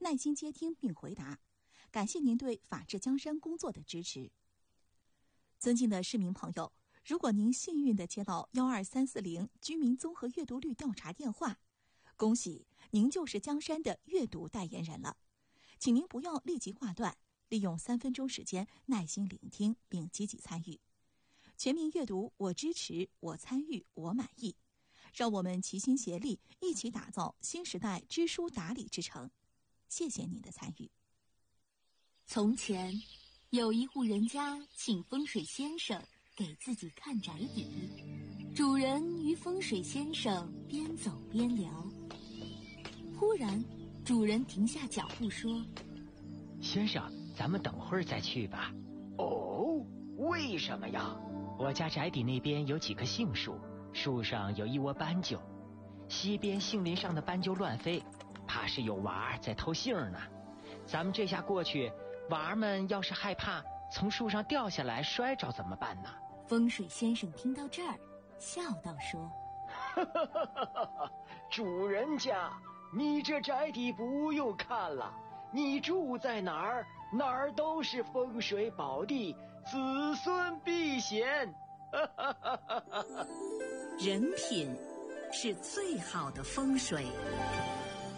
耐心接听并回答，感谢您对法治江山工作的支持。尊敬的市民朋友，如果您幸运地接到12340居民综合阅读率调查电话，恭喜您就是江山的阅读代言人了。请您不要立即挂断，利用3分钟时间耐心聆听并积极参与。全民阅读，我支持，我参与，我满意。让我们齐心协力，一起打造新时代知书达理之城。谢谢您的参与。 从前有一户人家请风水先生给自己看宅邸，主人与风水先生边走边聊。忽然主人停下脚步说： 先生，咱们等会儿再去吧。 哦，为什么呀？ 我家宅邸那边有几棵杏树，树上有一窝斑鸠，西边杏林上的斑鸠乱飞，怕是有娃儿在偷杏呢。咱们这下过去，娃儿们要是害怕从树上掉下来摔着怎么办呢？ 风水先生听到这儿笑道说： 主人家，你这宅邸不用看了，你住在哪儿，哪儿都是风水宝地，子孙必贤。 人品是最好的风水。